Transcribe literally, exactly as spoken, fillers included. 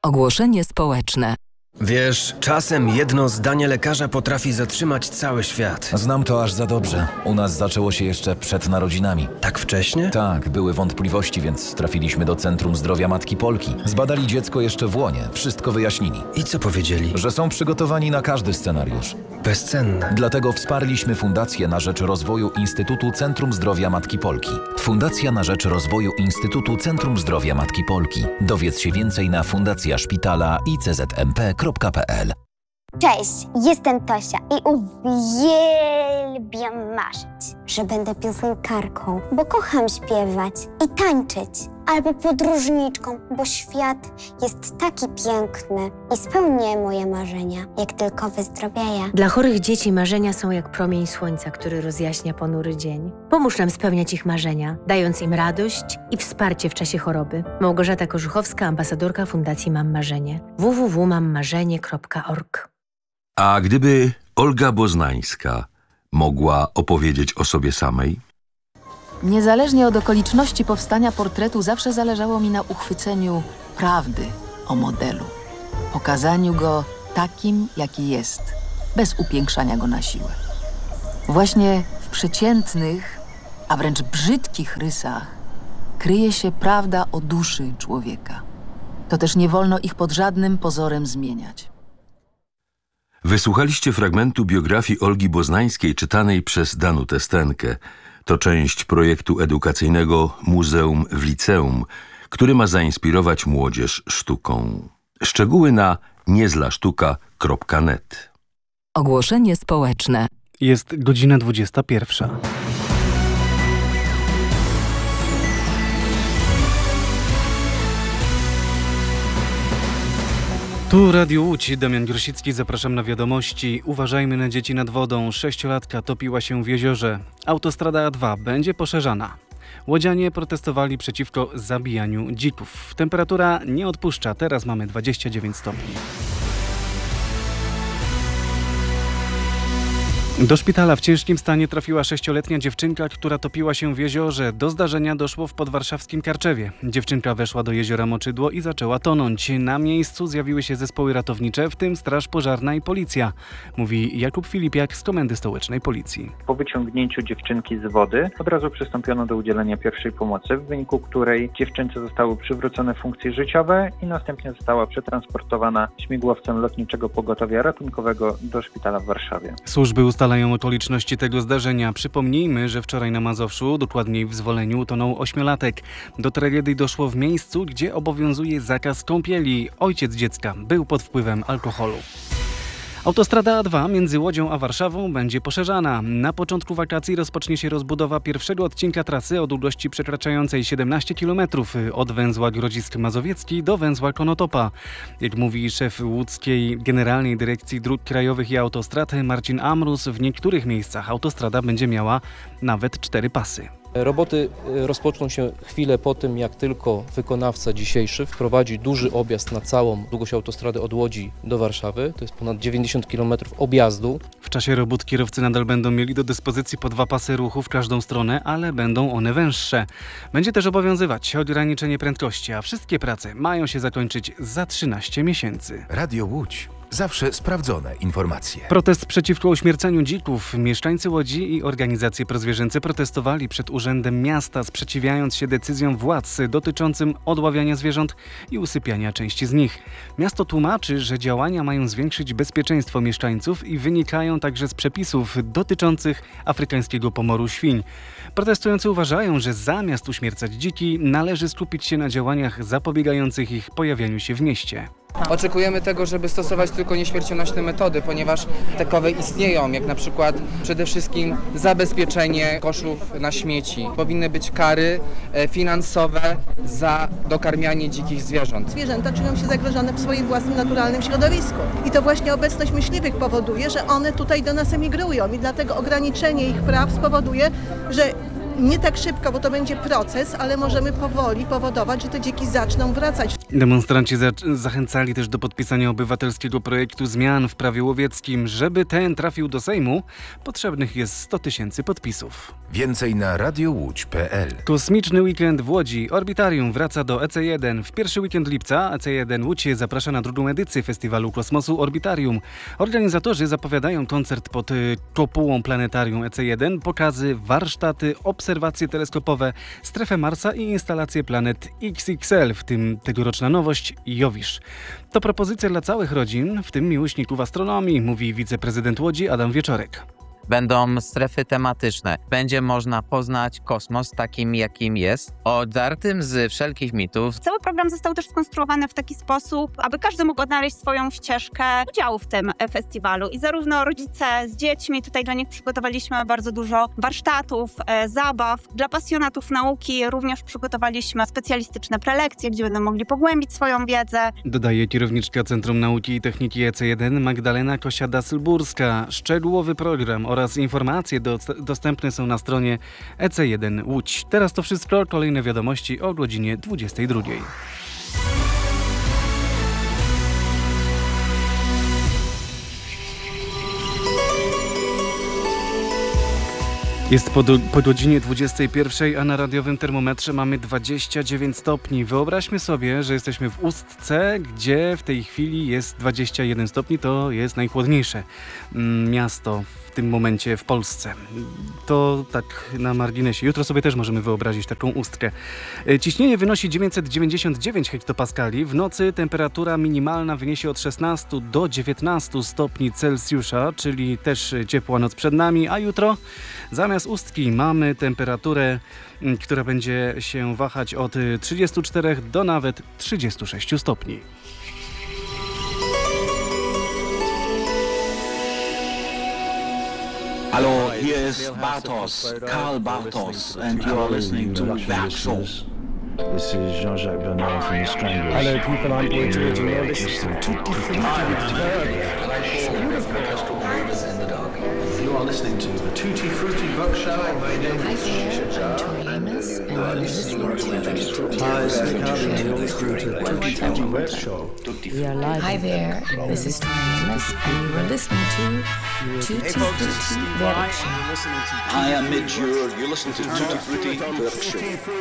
Ogłoszenie społeczne. Wiesz, czasem jedno zdanie lekarza potrafi zatrzymać cały świat. Znam to aż za dobrze. U nas zaczęło się jeszcze przed narodzinami. Tak wcześnie? Tak, były wątpliwości, więc trafiliśmy do Centrum Zdrowia Matki Polki. Zbadali dziecko jeszcze w łonie, wszystko wyjaśnili. I co powiedzieli? Że są przygotowani na każdy scenariusz. Bezcenne. Dlatego wsparliśmy Fundację na rzecz rozwoju Instytutu Centrum Zdrowia Matki Polki. Fundacja na rzecz rozwoju Instytutu Centrum Zdrowia Matki Polki. Dowiedz się więcej na fundacja szpitala i c z m p kropka p l. Cześć, jestem Tosia i uwielbiam marzyć, że będę piosenkarką, bo kocham śpiewać i tańczyć, albo podróżniczką, bo świat jest taki piękny i spełnię moje marzenia, jak tylko wyzdrowieję. Dla chorych dzieci marzenia są jak promień słońca, który rozjaśnia ponury dzień. Pomóż nam spełniać ich marzenia, dając im radość i wsparcie w czasie choroby. Małgorzata Korzuchowska, ambasadorka Fundacji Mam Marzenie. w w w kropka mam marzenie kropka org. A gdyby Olga Boznańska mogła opowiedzieć o sobie samej? Niezależnie od okoliczności powstania portretu zawsze zależało mi na uchwyceniu prawdy o modelu. Pokazaniu go takim, jaki jest, bez upiększania go na siłę. Właśnie w przeciętnych, a wręcz brzydkich rysach kryje się prawda o duszy człowieka. To też nie wolno ich pod żadnym pozorem zmieniać. Wysłuchaliście fragmentu biografii Olgi Boznańskiej czytanej przez Danutę Stenkę. To część projektu edukacyjnego Muzeum w Liceum, który ma zainspirować młodzież sztuką. Szczegóły na niezlasztuka kropka net. Ogłoszenie społeczne. Jest godzina dwudziesta pierwsza. Tu Radio Łódź, Damian Grosicki, zapraszam na wiadomości. Uważajmy na dzieci nad wodą. Sześciolatka topiła się w jeziorze. Autostrada A dwa będzie poszerzana. Łodzianie protestowali przeciwko zabijaniu dzików. Temperatura nie odpuszcza, teraz mamy dwadzieścia dziewięć stopni. Do szpitala w ciężkim stanie trafiła sześcioletnia dziewczynka, która topiła się w jeziorze. Do zdarzenia doszło w podwarszawskim Karczewie. Dziewczynka weszła do jeziora Moczydło i zaczęła tonąć. Na miejscu zjawiły się zespoły ratownicze, w tym straż pożarna i policja. Mówi Jakub Filipiak z Komendy Stołecznej Policji. Po wyciągnięciu dziewczynki z wody od razu przystąpiono do udzielenia pierwszej pomocy, w wyniku której dziewczynce zostały przywrócone funkcje życiowe i następnie została przetransportowana śmigłowcem Lotniczego Pogotowia Ratunkowego do szpitala w Warszawie. Służby ustalają okoliczności tego zdarzenia. Przypomnijmy, że wczoraj na Mazowszu, dokładniej w Zwoleniu, utonął ośmiolatek. Do tragedii doszło w miejscu, gdzie obowiązuje zakaz kąpieli. Ojciec dziecka był pod wpływem alkoholu. Autostrada A dwa między Łodzią a Warszawą będzie poszerzana. Na początku wakacji rozpocznie się rozbudowa pierwszego odcinka trasy o długości przekraczającej siedemnaście kilometrów od węzła Grodzisk Mazowiecki do węzła Konotopa. Jak mówi szef łódzkiej Generalnej Dyrekcji Dróg Krajowych i Autostrad Marcin Amrus, w niektórych miejscach autostrada będzie miała nawet cztery pasy. Roboty rozpoczną się chwilę po tym, jak tylko wykonawca dzisiejszy wprowadzi duży objazd na całą długość autostrady od Łodzi do Warszawy. To jest ponad dziewięćdziesiąt kilometrów objazdu. W czasie robót kierowcy nadal będą mieli do dyspozycji po dwa pasy ruchu w każdą stronę, ale będą one węższe. Będzie też obowiązywać ograniczenie prędkości, a wszystkie prace mają się zakończyć za trzynaście miesięcy. Radio Łódź. Zawsze sprawdzone informacje. Protest przeciwko uśmiercaniu dzików. Mieszkańcy Łodzi i organizacje prozwierzęce protestowali przed Urzędem Miasta, sprzeciwiając się decyzjom władz dotyczącym odławiania zwierząt i usypiania części z nich. Miasto tłumaczy, że działania mają zwiększyć bezpieczeństwo mieszkańców i wynikają także z przepisów dotyczących afrykańskiego pomoru świń. Protestujący uważają, że zamiast uśmiercać dziki, należy skupić się na działaniach zapobiegających ich pojawianiu się w mieście. Oczekujemy tego, żeby stosować tylko nieśmiercionośne metody, ponieważ takowe istnieją, jak na przykład przede wszystkim zabezpieczenie koszów na śmieci. Powinny być kary finansowe za dokarmianie dzikich zwierząt. Zwierzęta czują się zagrożone w swoim własnym naturalnym środowisku. I to właśnie obecność myśliwych powoduje, że one tutaj do nas emigrują i dlatego ograniczenie ich praw spowoduje, że Nie tak szybko, bo to będzie proces, ale możemy powoli powodować, że te dzieci zaczną wracać. Demonstranci za- zachęcali też do podpisania obywatelskiego projektu zmian w prawie łowieckim. Żeby ten trafił do Sejmu, potrzebnych jest sto tysięcy podpisów. Więcej na radiowłódź kropka p l. Kosmiczny weekend w Łodzi. Orbitarium wraca do E C jeden. W pierwszy weekend lipca E C jeden Łódź zaprasza na drugą edycję Festiwalu Kosmosu Orbitarium. Organizatorzy zapowiadają koncert pod y, kopułą planetarium E C jeden, pokazy, warsztaty, obserwacje teleskopowe, strefę Marsa i instalacje planet X X L, w tym tegoroczna nowość Jowisz. To propozycja dla całych rodzin, w tym miłośników astronomii, mówi wiceprezydent Łodzi Adam Wieczorek. Będą strefy tematyczne. Będzie można poznać kosmos takim, jakim jest, odartym z wszelkich mitów. Cały program został też skonstruowany w taki sposób, aby każdy mógł odnaleźć swoją ścieżkę udziału w tym festiwalu. I zarówno rodzice z dziećmi, tutaj dla nich przygotowaliśmy bardzo dużo warsztatów, e, zabaw. Dla pasjonatów nauki również przygotowaliśmy specjalistyczne prelekcje, gdzie będą mogli pogłębić swoją wiedzę. Dodaje kierowniczka Centrum Nauki i Techniki E C jeden Magdalena Kosiada-Sylburska. Szczegółowy program oraz informacje do, dostępne są na stronie E C jeden Łódź. Teraz to wszystko, kolejne wiadomości o godzinie dwudziestej drugiej. Jest po, do, po godzinie dwudziestej pierwszej, a na radiowym termometrze mamy dwadzieścia dziewięć stopni. Wyobraźmy sobie, że jesteśmy w Ustce, gdzie w tej chwili jest dwadzieścia jeden stopni. To jest najchłodniejsze miasto w tym momencie w Polsce. To tak na marginesie. Jutro sobie też możemy wyobrazić taką Ustkę. Ciśnienie wynosi dziewięćset dziewięćdziesiąt dziewięć hektopaskali. W nocy temperatura minimalna wyniesie od szesnastu do dziewiętnastu stopni Celsjusza, czyli też ciepła noc przed nami, a jutro zamiast Ustki mamy temperaturę, która będzie się wahać od trzydziestu czterech do nawet trzydziestu sześciu stopni. Hello, here is Bartos, Karl Bartos, and you are listening to Werkshow. This is Jean-Jacques Bernard from the Stranglers. Hello people, I'm Boy George and you're listening to Tutti You are listening to the Tutti Frutti Book Show. Hi there, I'm Tori Amos and you're listening to Hi, it's Nick Allen and you're listening to Tutti Frutti Web Show. We are live. Hi there, this is Tori Amos and you are listening to Tutti Frutti Web Show. Hi, I'm Midge. You're listening to Tutti Frutti Book Show.